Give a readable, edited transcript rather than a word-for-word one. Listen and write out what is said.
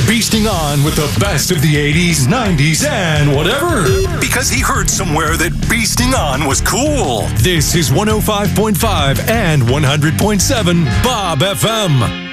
beasting on with the best of the 80s, 90s, and whatever. Because he heard somewhere that beasting on was cool. This is 105.5 and 100.7 Bob FM.